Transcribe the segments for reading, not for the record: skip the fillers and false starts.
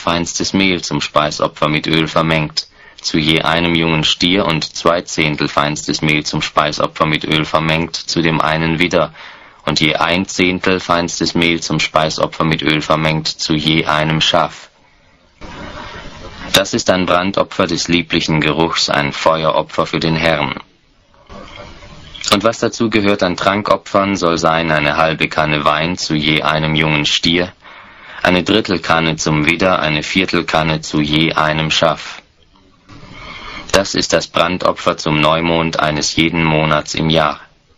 feinstes Mehl zum Speisopfer mit Öl vermengt, zu je einem jungen Stier, und 2 Zehntel feinstes Mehl zum Speisopfer mit Öl vermengt, zu dem einen Widder, und je 1 Zehntel feinstes Mehl zum Speisopfer mit Öl vermengt, zu je einem Schaf. Das ist ein Brandopfer des lieblichen Geruchs, ein Feueropfer für den Herrn. Und was dazu gehört an Trankopfern, soll sein eine halbe Kanne Wein zu je einem jungen Stier, eine Drittelkanne zum Widder, eine Viertelkanne zu je einem Schaf. Das ist das Brandopfer zum Neumond eines jeden Monats im Jahr.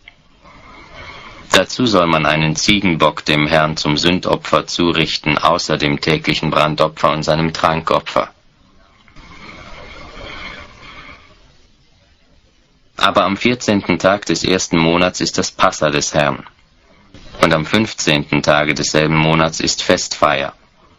Dazu soll man einen Ziegenbock dem Herrn zum Sündopfer zurichten, außer dem täglichen Brandopfer und seinem Trankopfer. Aber am 14. Tag des ersten Monats ist das Passa des Herrn. Und am 15. Tage desselben Monats ist Festfeier.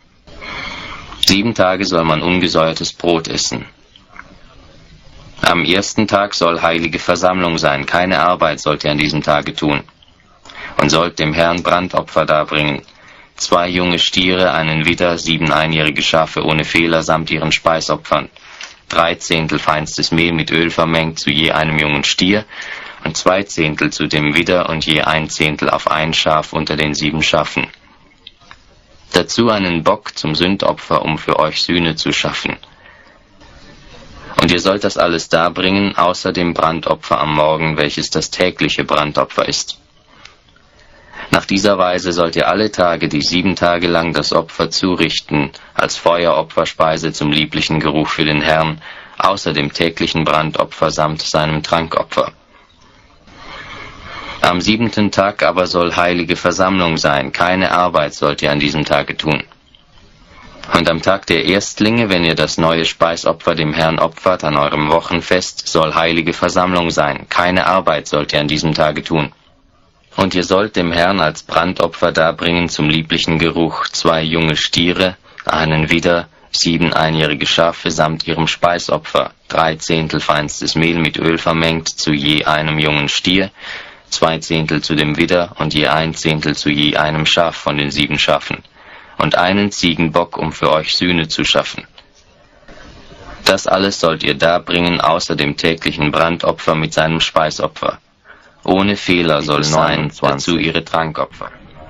7 Tage soll man ungesäuertes Brot essen. Am ersten Tag soll heilige Versammlung sein, keine Arbeit sollt ihr an diesem Tage tun. Und sollt dem Herrn Brandopfer darbringen, 2 junge Stiere, einen Widder, 7 einjährige Schafe ohne Fehler samt ihren Speisopfern, 3 Zehntel feinstes Mehl mit Öl vermengt zu je einem jungen Stier, und 2 Zehntel zu dem Widder und je 1 Zehntel auf ein Schaf unter den 7 Schafen. Dazu einen Bock zum Sündopfer, um für euch Sühne zu schaffen. Und ihr sollt das alles darbringen, außer dem Brandopfer am Morgen, welches das tägliche Brandopfer ist. Nach dieser Weise sollt ihr alle Tage, die 7 Tage lang das Opfer zurichten, als Feueropferspeise zum lieblichen Geruch für den Herrn, außer dem täglichen Brandopfer samt seinem Trankopfer. Am 7. Tag aber soll heilige Versammlung sein, keine Arbeit sollt ihr an diesem Tage tun. Und am Tag der Erstlinge, wenn ihr das neue Speisopfer dem Herrn opfert, an eurem Wochenfest, soll heilige Versammlung sein, keine Arbeit sollt ihr an diesem Tage tun. Und ihr sollt dem Herrn als Brandopfer darbringen zum lieblichen Geruch 2 junge Stiere, einen Widder, 7 einjährige Schafe samt ihrem Speisopfer, 3 Zehntel feinstes Mehl mit Öl vermengt zu je einem jungen Stier, 2 Zehntel zu dem Widder und je 1 Zehntel zu je einem Schaf von den 7 Schafen, und einen Ziegenbock, um für euch Sühne zu schaffen. Das alles sollt ihr darbringen, außer dem täglichen Brandopfer mit seinem Speisopfer. Ohne Fehler soll sein, dazu ihre Trankopfer.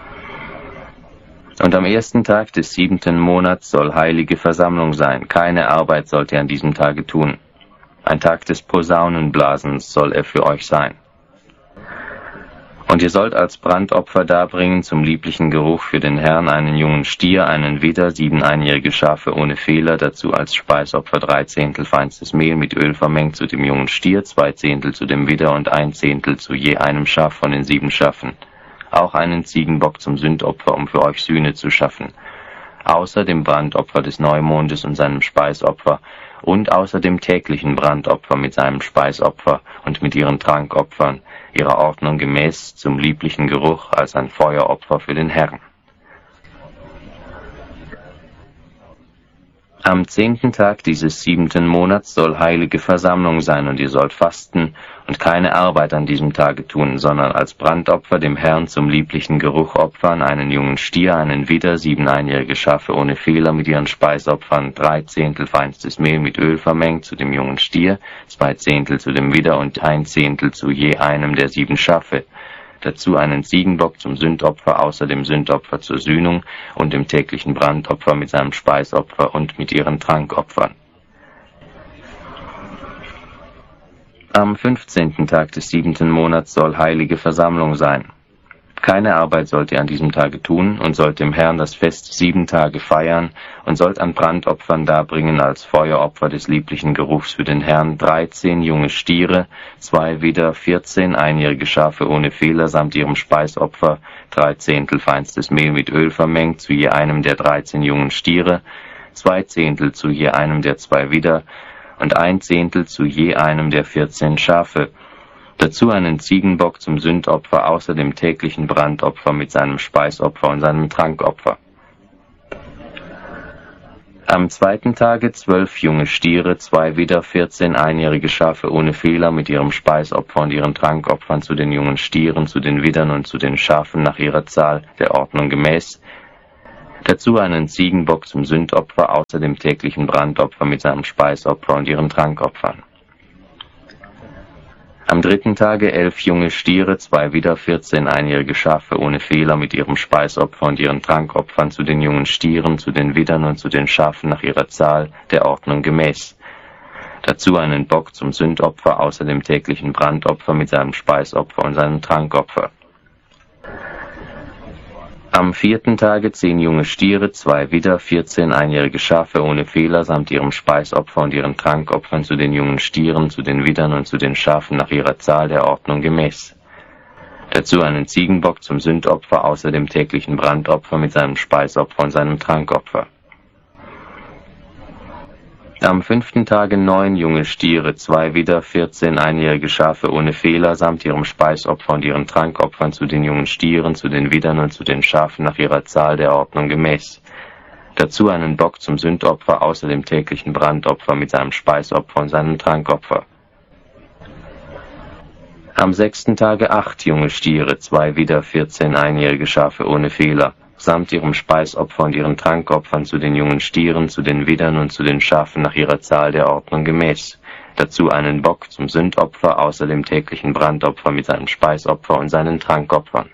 Und am 1. Tag des 7. Monats soll heilige Versammlung sein, keine Arbeit sollt ihr an diesem Tage tun. Ein Tag des Posaunenblasens soll er für euch sein. Und ihr sollt als Brandopfer darbringen zum lieblichen Geruch für den Herrn einen jungen Stier, einen Widder, 7 einjährige Schafe ohne Fehler, dazu als Speisopfer 3 Zehntel feinstes Mehl mit Öl vermengt zu dem jungen Stier, 2 Zehntel zu dem Widder und 1 Zehntel zu je einem Schaf von den 7 Schafen. Auch einen Ziegenbock zum Sündopfer, um für euch Sühne zu schaffen. Außer dem Brandopfer des Neumondes und seinem Speisopfer und außer dem täglichen Brandopfer mit seinem Speisopfer und mit ihren Trankopfern, ihrer Ordnung gemäß, zum lieblichen Geruch als ein Feueropfer für den Herrn. Am 10. Tag dieses 7. Monats soll heilige Versammlung sein, und ihr sollt fasten und keine Arbeit an diesem Tage tun, sondern als Brandopfer dem Herrn zum lieblichen Geruch opfern einen jungen Stier, einen Widder, 7 einjährige Schafe ohne Fehler mit ihren Speisopfern, 3 Zehntel feinstes Mehl mit Öl vermengt zu dem jungen Stier, 2 Zehntel zu dem Widder und 1 Zehntel zu je einem der 7 Schafe. Dazu einen Ziegenbock zum Sündopfer, außer dem Sündopfer zur Sühnung und dem täglichen Brandopfer mit seinem Speisopfer und mit ihren Trankopfern. Am 15. Tag des 7. Monats soll heilige Versammlung sein. Keine Arbeit sollt ihr an diesem Tage tun und sollt dem Herrn das Fest 7 Tage feiern und sollt an Brandopfern darbringen als Feueropfer des lieblichen Geruchs für den Herrn 13 junge Stiere, 2 Widder, 14 einjährige Schafe ohne Fehler samt ihrem Speisopfer, 3 Zehntel feinstes Mehl mit Öl vermengt zu je einem der 13 jungen Stiere, 2 Zehntel zu je einem der 2 Widder und 1 Zehntel zu je einem der 14 Schafe. Dazu einen Ziegenbock zum Sündopfer außer dem täglichen Brandopfer mit seinem Speisopfer und seinem Trankopfer. Am 2. Tage 12 junge Stiere, 2 Widder, 14 einjährige Schafe ohne Fehler mit ihrem Speisopfer und ihren Trankopfern zu den jungen Stieren, zu den Widdern und zu den Schafen nach ihrer Zahl, der Ordnung gemäß. Dazu einen Ziegenbock zum Sündopfer außer dem täglichen Brandopfer mit seinem Speisopfer und ihren Trankopfern. Am 3. Tage 11 junge Stiere, 2 Widder, 14 einjährige Schafe ohne Fehler mit ihrem Speisopfer und ihren Trankopfern zu den jungen Stieren, zu den Widdern und zu den Schafen nach ihrer Zahl, der Ordnung gemäß. Dazu einen Bock zum Sündopfer außer dem täglichen Brandopfer mit seinem Speisopfer und seinem Trankopfer. Am 4. Tage 10 junge Stiere, 2 Widder, 14 einjährige Schafe ohne Fehler samt ihrem Speisopfer und ihren Trankopfern zu den jungen Stieren, zu den Widdern und zu den Schafen nach ihrer Zahl, der Ordnung gemäß. Dazu einen Ziegenbock zum Sündopfer außer dem täglichen Brandopfer mit seinem Speisopfer und seinem Trankopfer. Am 5. Tage 9 junge Stiere, 2 Widder, 14 einjährige Schafe ohne Fehler samt ihrem Speisopfer und ihren Trankopfern zu den jungen Stieren, zu den Widdern und zu den Schafen nach ihrer Zahl, der Ordnung gemäß. Dazu einen Bock zum Sündopfer außer dem täglichen Brandopfer mit seinem Speisopfer und seinem Trankopfer. Am 6. Tage 8 junge Stiere, 2 Widder, 14 einjährige Schafe ohne Fehler, samt ihrem Speisopfer und ihren Trankopfern zu den jungen Stieren, zu den Widdern und zu den Schafen nach ihrer Zahl, der Ordnung gemäß. Dazu einen Bock zum Sündopfer außer dem täglichen Brandopfer mit seinem Speisopfer und seinen Trankopfern.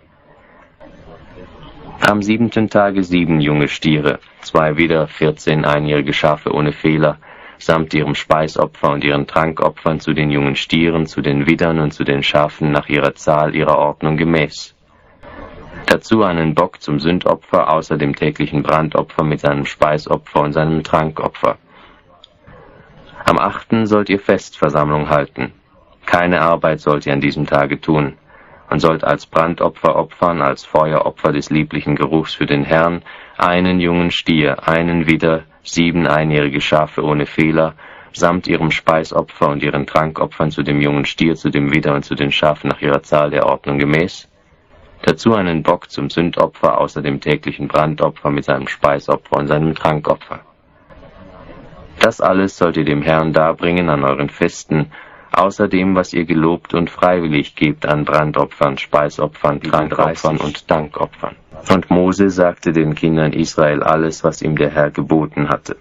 Am 7. Tage 7 junge Stiere, 2 Widder, 14 einjährige Schafe ohne Fehler, samt ihrem Speisopfer und ihren Trankopfern zu den jungen Stieren, zu den Widdern und zu den Schafen nach ihrer Zahl, ihrer Ordnung gemäß. Dazu einen Bock zum Sündopfer außer dem täglichen Brandopfer mit seinem Speisopfer und seinem Trankopfer. Am 8. sollt ihr Festversammlung halten. Keine Arbeit sollt ihr an diesem Tage tun, und sollt als Brandopfer opfern, als Feueropfer des lieblichen Geruchs für den Herrn, einen jungen Stier, einen Widder, 7 einjährige Schafe ohne Fehler, samt ihrem Speisopfer und ihren Trankopfern zu dem jungen Stier, zu dem Widder und zu den Schafen nach ihrer Zahl, der Ordnung gemäß. Dazu einen Bock zum Sündopfer außer dem täglichen Brandopfer mit seinem Speisopfer und seinem Trankopfer. Das alles sollt ihr dem Herrn darbringen an euren Festen, außer dem, was ihr gelobt und freiwillig gebt an Brandopfern, Speisopfern, Trankopfern und Dankopfern. Und Mose sagte den Kindern Israel alles, was ihm der Herr geboten hatte.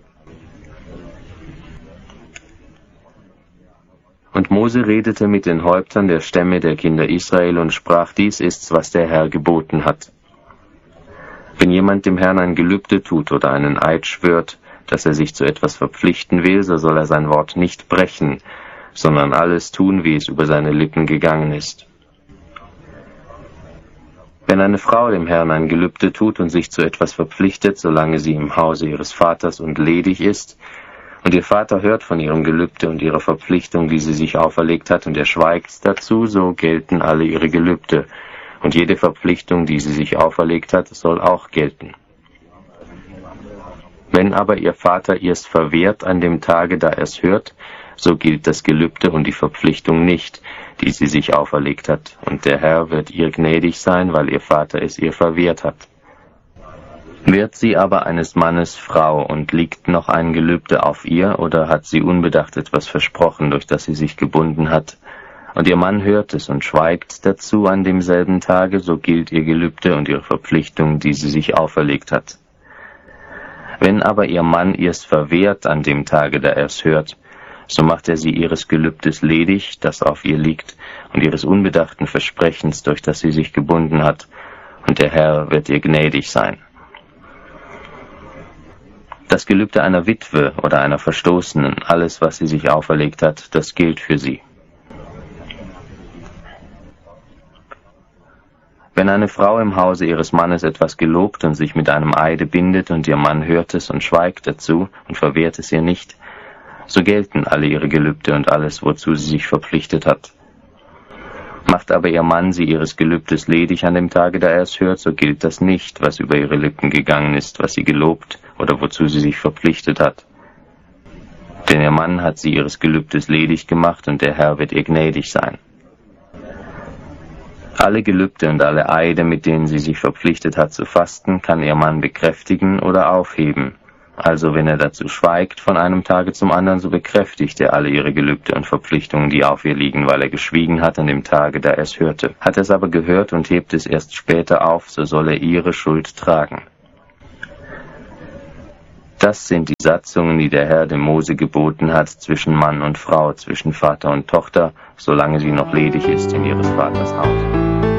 Und Mose redete mit den Häuptern der Stämme der Kinder Israel und sprach, dies ist's, was der Herr geboten hat. Wenn jemand dem Herrn ein Gelübde tut oder einen Eid schwört, dass er sich zu etwas verpflichten will, so soll er sein Wort nicht brechen, sondern alles tun, wie es über seine Lippen gegangen ist. Wenn eine Frau dem Herrn ein Gelübde tut und sich zu etwas verpflichtet, solange sie im Hause ihres Vaters und ledig ist, und ihr Vater hört von ihrem Gelübde und ihrer Verpflichtung, die sie sich auferlegt hat, und er schweigt dazu, so gelten alle ihre Gelübde, und jede Verpflichtung, die sie sich auferlegt hat, soll auch gelten. Wenn aber ihr Vater ihr's verwehrt an dem Tage, da er's hört, so gilt das Gelübde und die Verpflichtung nicht, die sie sich auferlegt hat, und der Herr wird ihr gnädig sein, weil ihr Vater es ihr verwehrt hat. Wird sie aber eines Mannes Frau und liegt noch ein Gelübde auf ihr, oder hat sie unbedacht etwas versprochen, durch das sie sich gebunden hat, und ihr Mann hört es und schweigt dazu an demselben Tage, so gilt ihr Gelübde und ihre Verpflichtung, die sie sich auferlegt hat. Wenn aber ihr Mann ihr's verwehrt an dem Tage, da er's hört, so macht er sie ihres Gelübdes ledig, das auf ihr liegt, und ihres unbedachten Versprechens, durch das sie sich gebunden hat, und der Herr wird ihr gnädig sein. Das Gelübde einer Witwe oder einer Verstoßenen, alles, was sie sich auferlegt hat, das gilt für sie. Wenn eine Frau im Hause ihres Mannes etwas gelobt und sich mit einem Eide bindet und ihr Mann hört es und schweigt dazu und verwehrt es ihr nicht, so gelten alle ihre Gelübde und alles, wozu sie sich verpflichtet hat. Macht aber ihr Mann sie ihres Gelübdes ledig an dem Tage, da er es hört, so gilt das nicht, was über ihre Lippen gegangen ist, was sie gelobt oder wozu sie sich verpflichtet hat. Denn ihr Mann hat sie ihres Gelübdes ledig gemacht, und der Herr wird ihr gnädig sein. Alle Gelübde und alle Eide, mit denen sie sich verpflichtet hat zu fasten, kann ihr Mann bekräftigen oder aufheben. Also wenn er dazu schweigt von einem Tage zum anderen, so bekräftigt er alle ihre Gelübde und Verpflichtungen, die auf ihr liegen, weil er geschwiegen hat an dem Tage, da er es hörte. Hat er es aber gehört und hebt es erst später auf, so soll er ihre Schuld tragen. Das sind die Satzungen, die der Herr dem Mose geboten hat zwischen Mann und Frau, zwischen Vater und Tochter, solange sie noch ledig ist in ihres Vaters Haus.